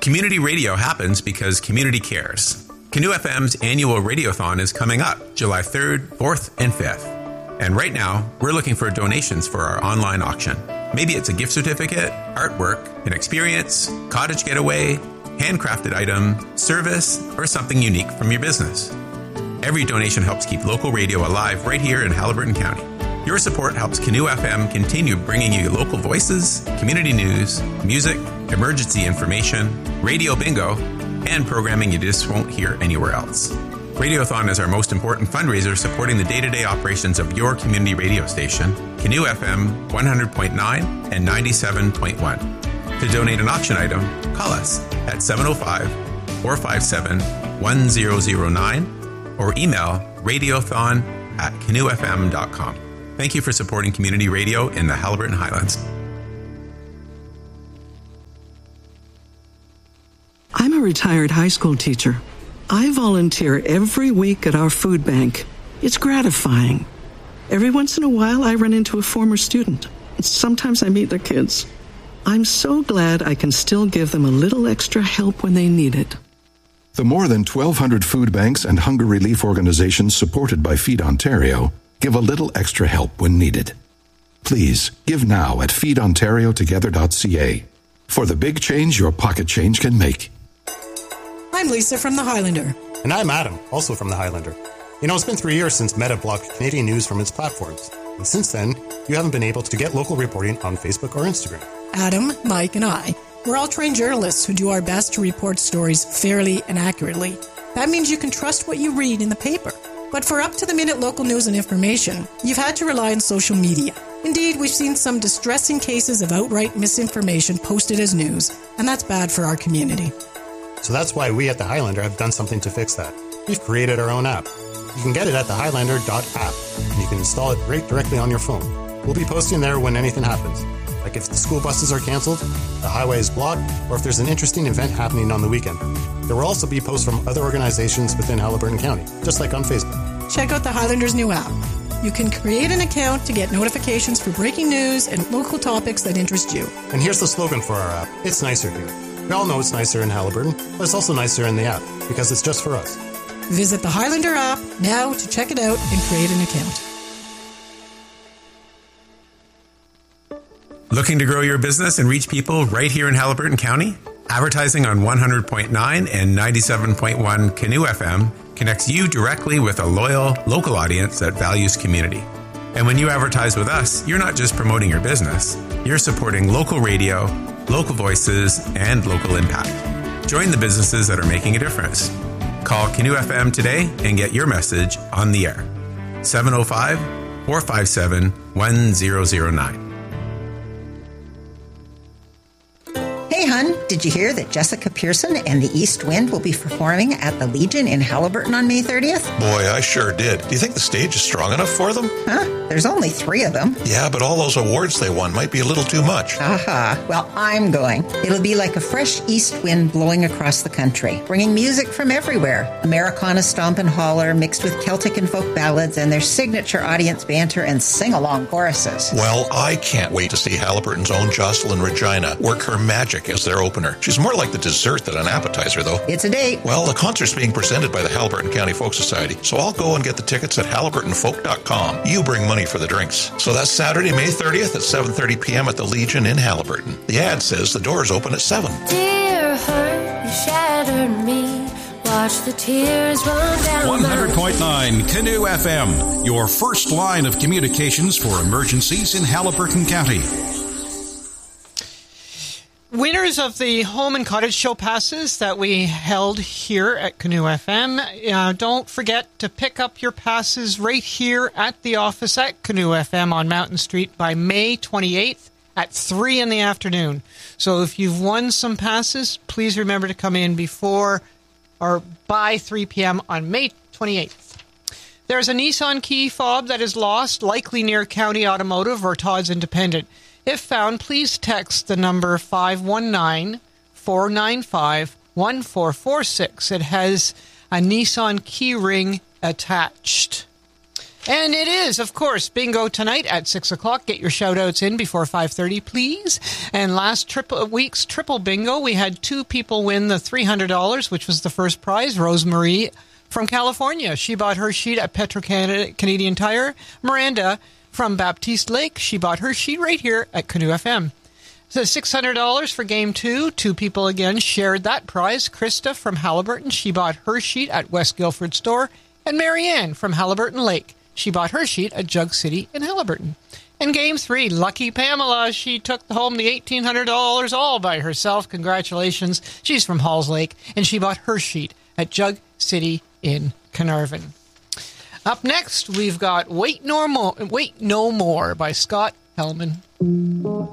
Community radio happens because community cares. Canoe FM's annual Radiothon is coming up July 3rd, 4th, and 5th. And right now, we're looking for donations for our online auction. Maybe it's a gift certificate, artwork, an experience, cottage getaway, handcrafted item, service, or something unique from your business. Every donation helps keep local radio alive right here in Haliburton County. Your support helps Canoe FM continue bringing you local voices, community news, music, emergency information, radio bingo, and programming you just won't hear anywhere else. Radiothon is our most important fundraiser supporting the day-to-day operations of your community radio station, Canoe FM 100.9 and 97.1. To donate an auction item, call us at 705-457-1009 or email radiothon@canoefm.com. Thank you for supporting community radio in the Haliburton Highlands. I'm a retired high school teacher. I volunteer every week at our food bank. It's gratifying. Every once in a while, I run into a former student. Sometimes I meet their kids. I'm so glad I can still give them a little extra help when they need it. The more than 1,200 food banks and hunger relief organizations supported by Feed Ontario give a little extra help when needed. Please, give now at feedontariotogether.ca for the big change your pocket change can make. I'm Lisa from The Highlander. And I'm Adam, also from The Highlander. You know, it's been 3 years since Meta blocked Canadian news from its platforms. And since then, you haven't been able to get local reporting on Facebook or Instagram. Adam, Mike, and I, we're all trained journalists who do our best to report stories fairly and accurately. That means you can trust what you read in the paper. But for up-to-the-minute local news and information, you've had to rely on social media. Indeed, we've seen some distressing cases of outright misinformation posted as news, and that's bad for our community. So that's why we at The Highlander have done something to fix that. We've created our own app. You can get it at thehighlander.app, and you can install it right directly on your phone. We'll be posting there when anything happens, like if the school buses are cancelled, the highway is blocked, or if there's an interesting event happening on the weekend. There will also be posts from other organizations within Haliburton County, just like on Facebook. Check out the Highlander's new app. You can create an account to get notifications for breaking news and local topics that interest you. And here's the slogan for our app. It's nicer here. We all know it's nicer in Haliburton, but it's also nicer in the app, because it's just for us. Visit the Highlander app now to check it out and create an account. Looking to grow your business and reach people right here in Haliburton County? Advertising on 100.9 and 97.1 Canoe FM connects you directly with a loyal, local audience that values community. And when you advertise with us, you're not just promoting your business, you're supporting local radio, local voices, and local impact. Join the businesses that are making a difference. Call Canoe FM today and get your message on the air. 705-457-1009. Hey, hun, did you hear that Jessica Pearson and the East Wind will be performing at the Legion in Haliburton on May 30th? Boy, I sure did. Do you think the stage is strong enough for them? Huh? There's only 3 of them. Yeah, but all those awards they won might be a little too much. Aha. Well, I'm going. It'll be like a fresh east wind blowing across the country, bringing music from everywhere. Americana stomp and holler mixed with Celtic and folk ballads and their signature audience banter and sing-along choruses. Well, I can't wait to see Haliburton's own Jocelyn Regina work her magic as their opener. She's more like the dessert than an appetizer, though. It's a date. Well, the concert's being presented by the Haliburton County Folk Society, so I'll go and get the tickets at haliburtonfolk.com. You bring money for the drinks. So that's Saturday, May 30th at 7:30 p.m. at the Legion in Haliburton. The ad says the doors open at 7. Dear hurt, you shattered me. Watch the tears run down 100.9 Canoe FM, your first line of communications for emergencies in Haliburton County. Winners of the Home and Cottage Show passes that we held here at Canoe FM, don't forget to pick up your passes right here at the office at Canoe FM on Mountain Street by May 28th at 3 in the afternoon. So if you've won some passes, please remember to come in before or by 3 p.m. on May 28th. There's a Nissan key fob that is lost, likely near County Automotive or Todd's Independent. If found, please text the number 519-495-1446. It has a Nissan key ring attached. And it is, of course, bingo tonight at 6 o'clock. Get your shout-outs in before 5:30, please. And last week's triple bingo, we had 2 people win the $300, which was the first prize. Rosemarie from California. She bought her sheet at Petro-Canadian Tire. Miranda from Baptiste Lake. She bought her sheet right here at Canoe FM. So $600 for Game 2. 2 people again shared that prize. Krista from Haliburton. She bought her sheet at West Guilford Store. And Marianne from Haliburton Lake. She bought her sheet at Jug City in Haliburton. And Game 3, Lucky Pamela. She took home the $1,800 all by herself. Congratulations. She's from Halls Lake, and she bought her sheet at Jug City in Carnarvon. Up next, we've got Wait No More by Scott Hellman.